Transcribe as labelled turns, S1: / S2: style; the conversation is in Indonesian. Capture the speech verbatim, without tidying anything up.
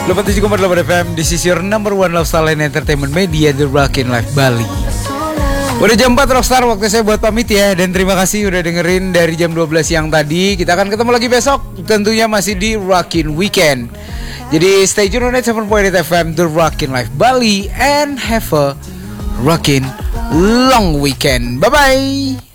S1: delapan puluh tujuh koma delapan F M, this is your number one lifestyle and entertainment media, The Rockin' Life Bali. Udah jam empat Rockstar, waktu saya buat pamit ya. Dan terima kasih udah dengerin dari jam dua belas siang tadi. Kita akan ketemu lagi besok, tentunya masih di Rockin' Weekend. Jadi stay tune on tujuh koma delapan F M, The Rockin' Life Bali. And have a rockin' long weekend. Bye-bye.